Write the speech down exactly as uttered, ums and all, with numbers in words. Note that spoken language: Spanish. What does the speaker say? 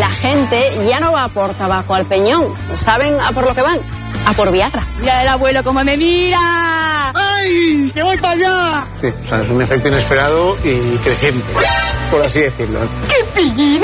la gente ya no va por tabaco al peñón. ¿Saben a por lo que van? A por Viagra. Mira el abuelo cómo me mira. ¡Ay! ¡Que voy para allá! Sí, o sea, es un efecto inesperado y creciente, por así decirlo. ¡Qué pillín!